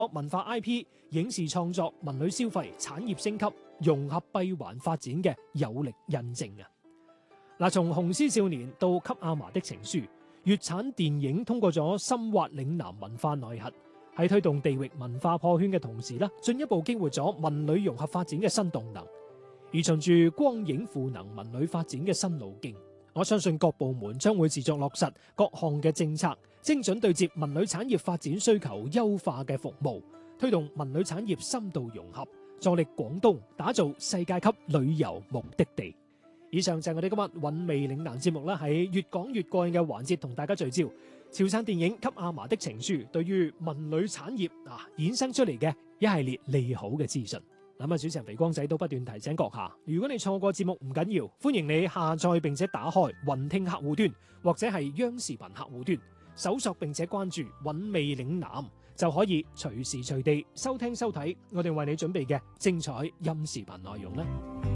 文化 IP、影視創作、文旅消費、產業升級、融合閉環發展嘅有力印證啊！嗱，從《雄獅少年》到《給阿嫲的情書》，粵產電影通過咗深挖嶺南文化內核，喺推動地域文化破圈嘅同時進一步激活咗文旅融合發展嘅新動能，而循住光影賦能文旅發展嘅新路徑，我相信各部門將會持續落實各項嘅政策，精準對接文旅產業發展需求，優化嘅服務，推動文旅產業深度融合，助力廣東打造世界級旅遊目的地。以上就係我哋今日韻味嶺南節目啦，喺越講越過癮嘅環節同大家聚焦潮汕電影《給阿嫲的情書》對於文旅產業衍生出嚟嘅一系列利好嘅資訊。咁主持人肥光仔都不斷提醒閣下，如果你錯過節目唔緊要，歡迎你下載並且打開雲聽客戶端或者係央視頻客戶端，搜索並且關注韻味嶺南，就可以隨時隨地收聽收睇我哋為你準備嘅精彩音視頻內容啦。